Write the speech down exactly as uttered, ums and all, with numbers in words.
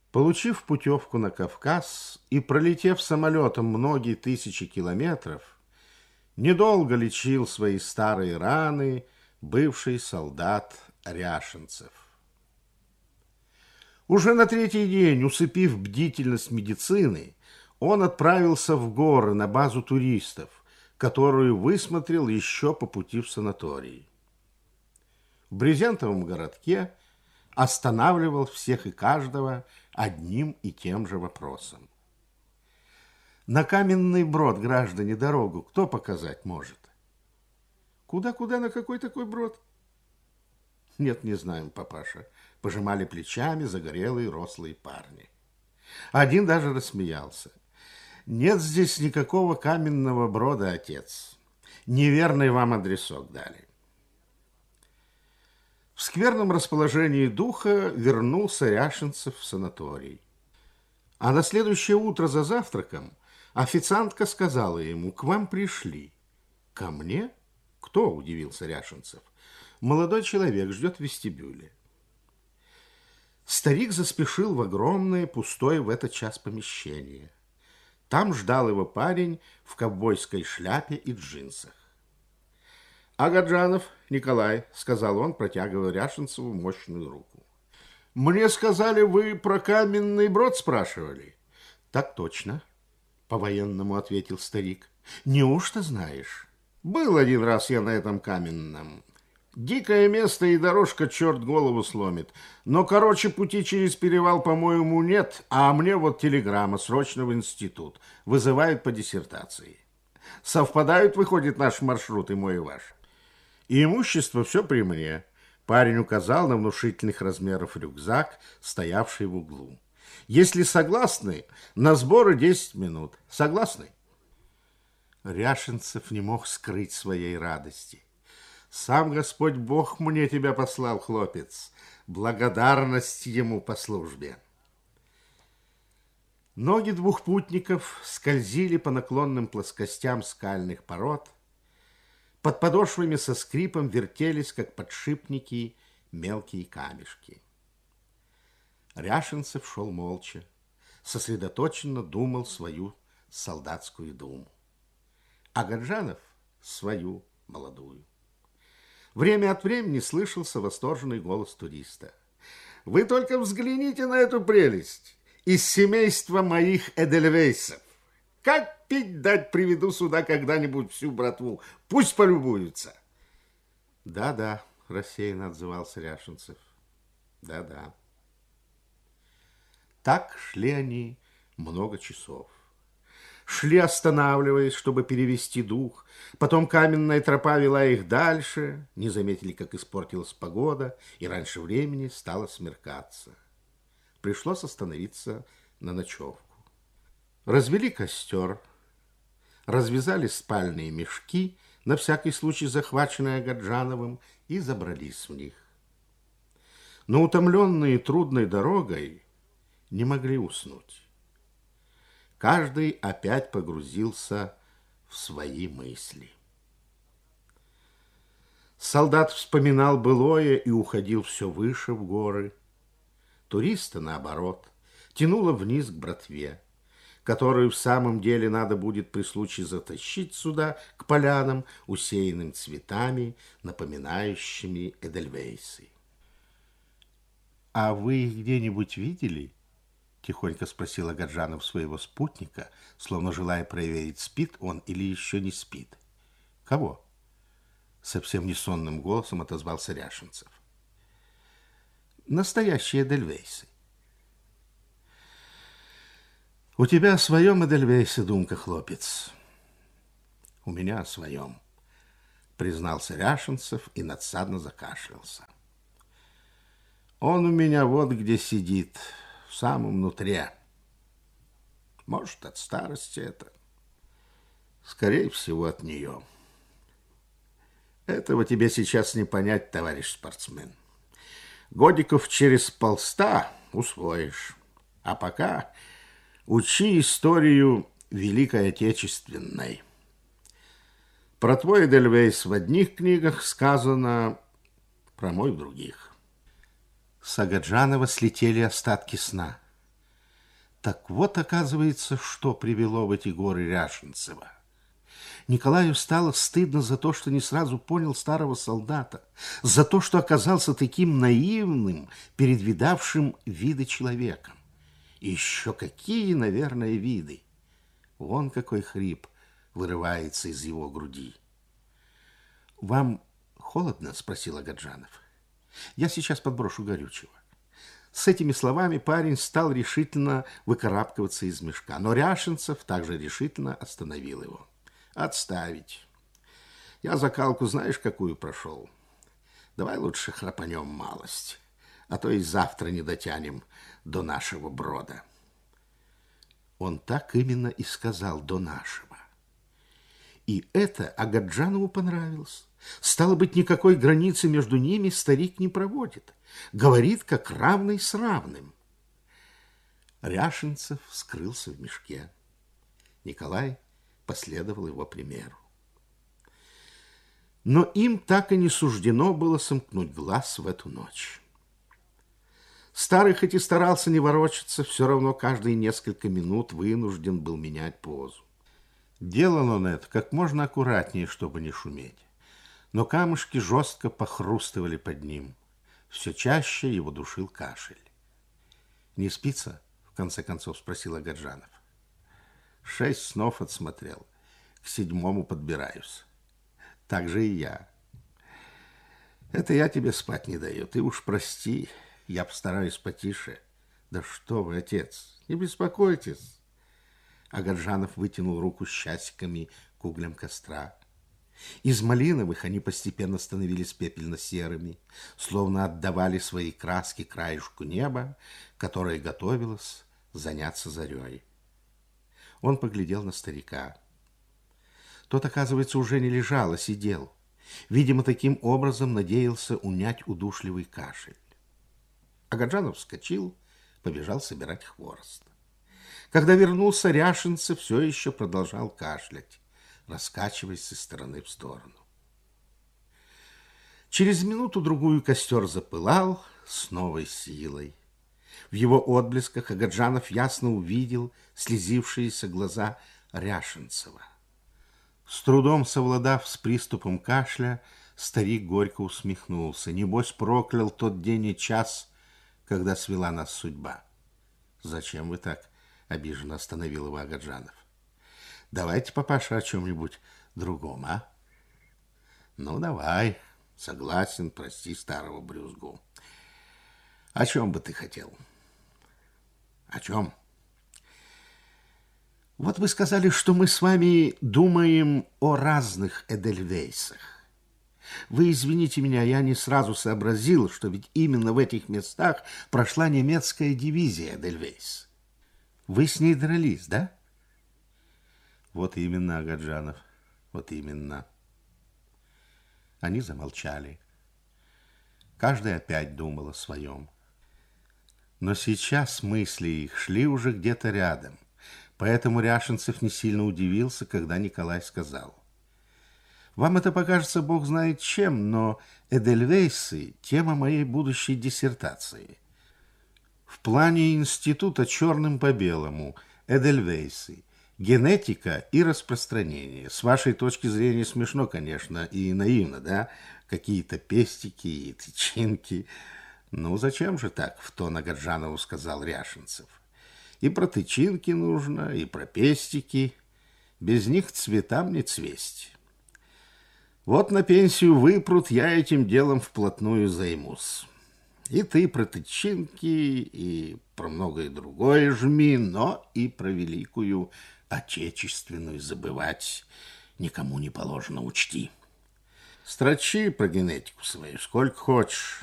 Получив путевку на Кавказ и пролетев самолетом многие тысячи километров, недолго лечил свои старые раны бывший солдат Ряшенцев. Уже на третий день, усыпив бдительность медицины, он отправился в горы на базу туристов, которую высмотрел еще по пути в санаторий. В брезентовом городке останавливал всех и каждого одним и тем же вопросом. На Каменный Брод, граждане, дорогу кто показать может? Куда-куда, на какой такой брод? Нет, не знаем, папаша. Пожимали плечами загорелые рослые парни. Один даже рассмеялся. Нет здесь никакого Каменного Брода, отец. Неверный вам адресок дали. В скверном расположении духа вернулся Ряшенцев в санаторий. А на следующее утро за завтраком официантка сказала ему: «К вам пришли». «Ко мне? Кто?» – удивился Ряшенцев. «Молодой человек ждет в вестибюле». Старик заспешил в огромное, пустое в этот час помещение. Там ждал его парень в ковбойской шляпе и джинсах. «Агаджанов Николай», — сказал он, протягивая Ряшенцеву мощную руку. «Мне сказали, вы про Каменный Брод спрашивали?» «Так точно», — по-военному ответил старик. «Неужто знаешь? Был один раз я на этом Каменном. Дикое место и дорожка черт голову сломит. Но, короче, пути через перевал, по-моему, нет, а мне вот телеграмма срочно в институт. Вызывают по диссертации. Совпадают, выходит, наш маршрут и мой и ваш. И имущество все при мне». Парень указал на внушительных размеров рюкзак, стоявший в углу. «Если согласны, на сборы десять минут. Согласны?» Ряшенцев не мог скрыть своей радости. «Сам Господь Бог мне тебя послал, хлопец. Благодарность ему по службе». Ноги двух путников скользили по наклонным плоскостям скальных пород. Под подошвами со скрипом вертелись, как подшипники, мелкие камешки. Ряшенцев шел молча, сосредоточенно думал свою солдатскую думу. Агаджанов свою молодую. Время от времени слышался восторженный голос туриста. «Вы только взгляните на эту прелесть! Из семейства моих эдельвейсов! Как пить дать, приведу сюда когда-нибудь всю братву. Пусть полюбуются!» «Да-да», — рассеянно отзывался Ряшенцев. «Да-да». Так шли они много часов. Шли, останавливаясь, чтобы перевести дух. Потом каменная тропа вела их дальше. Не заметили, как испортилась погода, и раньше времени стало смеркаться. Пришлось остановиться на ночевку. Развели костер, развязали спальные мешки, на всякий случай захваченные Агаджановым, и забрались в них. Но утомленные трудной дорогой не могли уснуть. Каждый опять погрузился в свои мысли. Солдат вспоминал былое и уходил все выше в горы. Туриста, наоборот, тянуло вниз к братве, которую в самом деле надо будет при случае затащить сюда, к полянам, усеянным цветами, напоминающими эдельвейсы. «А вы их где-нибудь видели?» — тихонько спросил Агаджанов своего спутника, словно желая проверить, спит он или еще не спит. «Кого?» — совсем не сонным голосом отозвался Ряшенцев. «Настоящие эдельвейсы». «У тебя о своем эдельвейсе думка, хлопец». «У меня о своем», — признался Ряшенцев и надсадно закашлялся. «Он у меня вот где сидит, в самом нутре. Может, от старости это. Скорее всего, от нее. Этого тебе сейчас не понять, товарищ спортсмен. Годиков через полста усвоишь. А пока учи историю Великой Отечественной. Про твой эдельвейс в одних книгах сказано, про мой в других». С Агаджанова слетели остатки сна. Так вот, оказывается, что привело в эти горы Ряшенцева. Николаю стало стыдно за то, что не сразу понял старого солдата, за то, что оказался таким наивным перед видавшим виды человеком. И еще какие, наверное, виды! Вон какой хрип вырывается из его груди. «Вам холодно?» – спросил Агаджанов. «Я сейчас подброшу горючего». С этими словами парень стал решительно выкарабкиваться из мешка, но Ряшенцев также решительно остановил его. «Отставить. Я закалку знаешь, какую прошел? Давай лучше храпанем малость, а то и завтра не дотянем до нашего Брода». Он так именно и сказал: «до нашего». И это Агаджанову понравилось. Стало быть, никакой границы между ними старик не проводит. Говорит, как равный с равным. Ряшенцев скрылся в мешке. Николай последовал его примеру. Но им так и не суждено было сомкнуть глаз в эту ночь. Старый, хоть и старался не ворочаться, все равно каждые несколько минут вынужден был менять позу. Делал он это как можно аккуратнее, чтобы не шуметь. Но камушки жестко похрустывали под ним. Все чаще его душил кашель. «Не спится?» — в конце концов спросил Агаджанов. «Шесть снов отсмотрел. К седьмому подбираюсь. Так же и я. Это я тебе спать не даю. Ты уж прости, я постараюсь потише». «Да что вы, отец, не беспокойтесь». Агаджанов вытянул руку с часиками к углям костра. Из малиновых они постепенно становились пепельно-серыми, словно отдавали свои краски краешку неба, которое готовилось заняться зарей. Он поглядел на старика. Тот, оказывается, уже не лежал, а сидел. Видимо, таким образом надеялся унять удушливый кашель. Агаджанов вскочил, побежал собирать хворост. Когда вернулся, Ряшенцев все еще продолжал кашлять, раскачиваясь из стороны в сторону. Через минуту-другую костер запылал с новой силой. В его отблесках Агаджанов ясно увидел слезившиеся глаза Ряшенцева. С трудом совладав с приступом кашля, старик горько усмехнулся. Небось, проклял тот день и час, когда свела нас судьба. «Зачем вы так?» — обиженно остановил его Агаджанов. «Давайте, папаша, о чем-нибудь другом, а?» «Ну, давай. Согласен, прости старого брюзгу. О чем бы ты хотел?» «О чем?» «Вот вы сказали, что мы с вами думаем о разных Эдельвейсах. Вы извините меня, я не сразу сообразил, что ведь именно в этих местах прошла немецкая дивизия Эдельвейс. Вы с ней дрались, да?» «Вот именно, Агаджанов, вот именно». Они замолчали. Каждый опять думал о своем. Но сейчас мысли их шли уже где-то рядом, поэтому Ряшенцев не сильно удивился, когда Николай сказал: «Вам это покажется бог знает чем, но Эдельвейсы — тема моей будущей диссертации. В плане института черным по белому Эдельвейсы. Генетика и распространение. С вашей точки зрения смешно, конечно, и наивно, да? Какие-то пестики и тычинки. Ну, зачем же так?» — в тон Агаджанову сказал Ряшенцев. «И про тычинки нужно, и про пестики. Без них цветам не цвесть. Вот на пенсию выпрут, я этим делом вплотную займусь. И ты про тычинки, и про многое другое жми, но и про великую отечественную забывать никому не положено, учти. Строчи про генетику свою сколько хочешь,